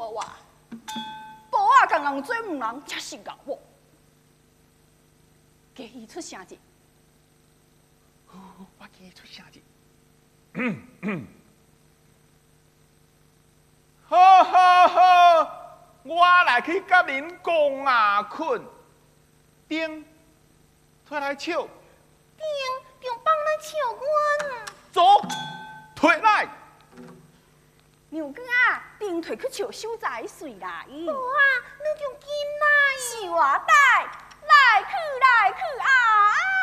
无啊？无啊，共人做唔人，才是咬我。给伊出声者。 我给伊出声者。好好好，我来去甲恁讲啊困。丁，退来笑。 丁，用帮咱笑阮。 走，退来。 牛哥啊，顶腿去笑小仔睡来。 无啊，你用紧来。 是我带，来去啊！